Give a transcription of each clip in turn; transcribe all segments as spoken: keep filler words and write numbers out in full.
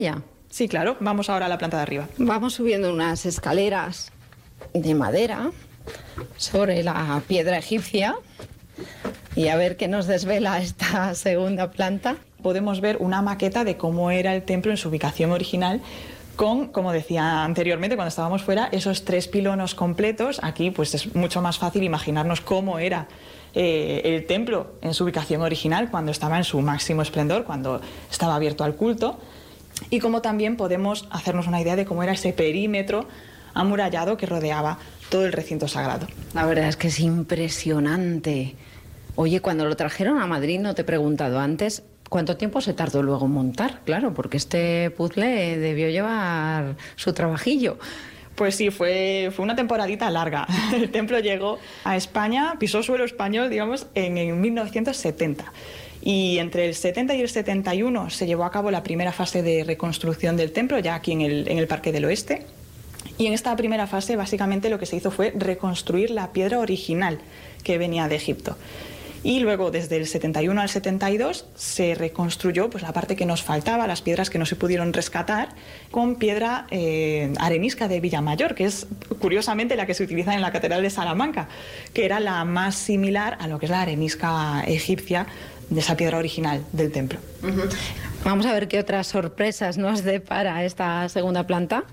Ya. Sí, claro, vamos ahora a la planta de arriba. Vamos subiendo unas escaleras de madera sobre la piedra egipcia y a ver qué nos desvela esta segunda planta. Podemos ver una maqueta de cómo era el templo en su ubicación original, con, como decía anteriormente cuando estábamos fuera, esos tres pilonos completos. Aquí pues es mucho más fácil imaginarnos cómo era eh, el templo en su ubicación original, cuando estaba en su máximo esplendor, cuando estaba abierto al culto, y como también podemos hacernos una idea de cómo era ese perímetro amurallado que rodeaba todo el recinto sagrado. La verdad es que es impresionante. Oye, cuando lo trajeron a Madrid, no te he preguntado antes, ¿cuánto tiempo se tardó luego en montar? Claro, porque este puzzle debió llevar su trabajillo. Pues sí, fue, fue una temporadita larga. El templo llegó a España, pisó suelo español, digamos, en, en mil novecientos setenta. Y entre el setenta y el setenta y uno se llevó a cabo la primera fase de reconstrucción del templo, ya aquí en el, en el Parque del Oeste. Y en esta primera fase, básicamente, lo que se hizo fue reconstruir la piedra original que venía de Egipto. Y luego, desde el setenta y uno al setenta y dos, se reconstruyó pues, la parte que nos faltaba, las piedras que no se pudieron rescatar, con piedra eh, arenisca de Villamayor, que es curiosamente la que se utiliza en la Catedral de Salamanca, que era la más similar a lo que es la arenisca egipcia de esa piedra original del templo. Uh-huh. Vamos a ver qué otras sorpresas nos depara esta segunda planta.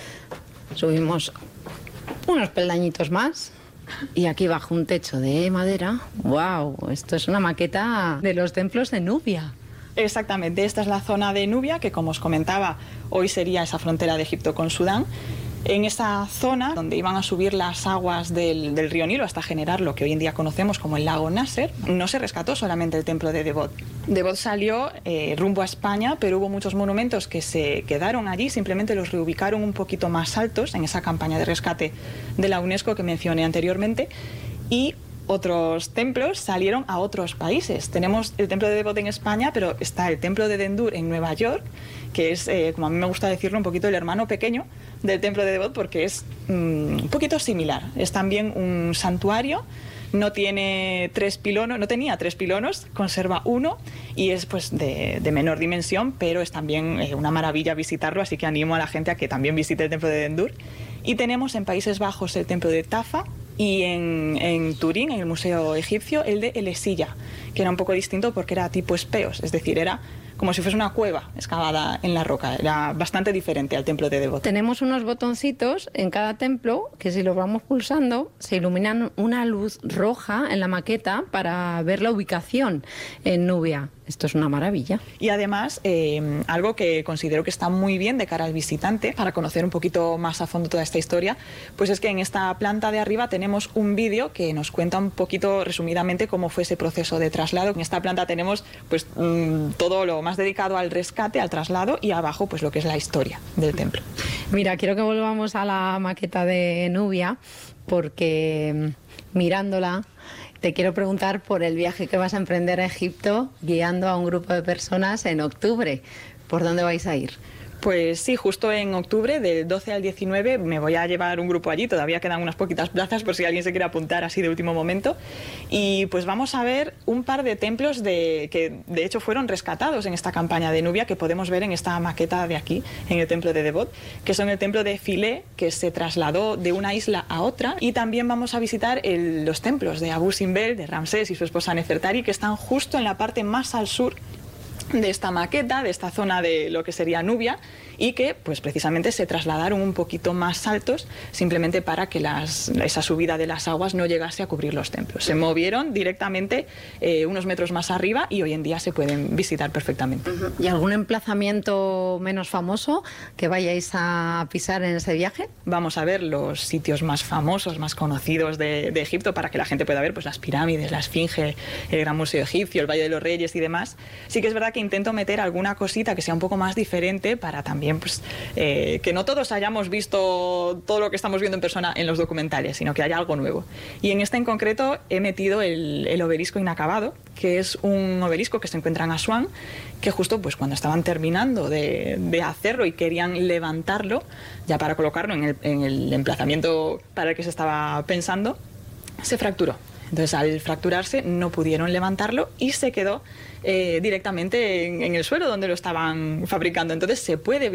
Subimos unos peldañitos más. Y aquí bajo un techo de madera. ¡Wow! Esto es una maqueta de los templos de Nubia. Exactamente, esta es la zona de Nubia, que como os comentaba, hoy sería esa frontera de Egipto con Sudán. En esa zona donde iban a subir las aguas del, del río Nilo hasta generar lo que hoy en día conocemos como el lago Nasser, no se rescató solamente el templo de Debod. Debod salió eh, rumbo a España, pero hubo muchos monumentos que se quedaron allí, simplemente los reubicaron un poquito más altos en esa campaña de rescate de la UNESCO que mencioné anteriormente, y otros templos salieron a otros países. Tenemos el templo de Debod en España, pero está el templo de Dendur en Nueva York, que es, eh, como a mí me gusta decirlo, un poquito el hermano pequeño del templo de Debod, porque es mm, un poquito similar. Es también un santuario, no tiene tres pilonos, no tenía tres pilonos, conserva uno y es pues de, de menor dimensión, pero es también eh, una maravilla visitarlo, así que animo a la gente a que también visite el templo de Dendur. Y tenemos en Países Bajos el templo de Tafa, y en, en Turín, en el Museo Egipcio, el de Elesilla, que era un poco distinto porque era tipo espeos, es decir, era como si fuese una cueva excavada en la roca, era bastante diferente al templo de Debod. Tenemos unos botoncitos en cada templo que si los vamos pulsando se iluminan una luz roja en la maqueta para ver la ubicación en Nubia. Esto es una maravilla. Y además, eh, algo que considero que está muy bien de cara al visitante, para conocer un poquito más a fondo toda esta historia, pues es que en esta planta de arriba tenemos un vídeo que nos cuenta un poquito resumidamente cómo fue ese proceso de traslado. En esta planta tenemos pues mmm, todo lo más dedicado al rescate, al traslado, y abajo pues lo que es la historia del templo. Mira, quiero que volvamos a la maqueta de Nubia, porque mirándola te quiero preguntar por el viaje que vas a emprender a Egipto guiando a un grupo de personas en octubre. ¿Por dónde vais a ir? Pues sí, justo en octubre, del doce al diecinueve, me voy a llevar un grupo allí. Todavía quedan unas poquitas plazas por si alguien se quiere apuntar así de último momento. Y pues vamos a ver un par de templos de, que de hecho fueron rescatados en esta campaña de Nubia, que podemos ver en esta maqueta de aquí, en el templo de Debod, que son el templo de Filé, que se trasladó de una isla a otra. Y también vamos a visitar el, los templos de Abu Simbel, de Ramsés y su esposa Nefertari, que están justo en la parte más al sur de esta maqueta, de esta zona de lo que sería Nubia, y que pues precisamente se trasladaron un poquito más altos simplemente para que las, esa subida de las aguas no llegase a cubrir los templos. Se movieron directamente eh, unos metros más arriba y hoy en día se pueden visitar perfectamente. ¿Y algún emplazamiento menos famoso que vayáis a pisar en ese viaje? Vamos a ver los sitios más famosos, más conocidos de, de Egipto, para que la gente pueda ver pues las pirámides, la Esfinge, el Gran Museo Egipcio, el Valle de los Reyes y demás. Sí que es verdad que intento meter alguna cosita que sea un poco más diferente para también pues, eh, que no todos hayamos visto todo lo que estamos viendo en persona en los documentales, sino que haya algo nuevo. Y en este en concreto he metido el, el obelisco inacabado, que es un obelisco que se encuentra en Asuán, que justo pues cuando estaban terminando de, de hacerlo y querían levantarlo ya para colocarlo en el, en el emplazamiento para el que se estaba pensando, se fracturó. Entonces, al fracturarse, no pudieron levantarlo y se quedó eh, directamente en, en el suelo donde lo estaban fabricando. Entonces, se puede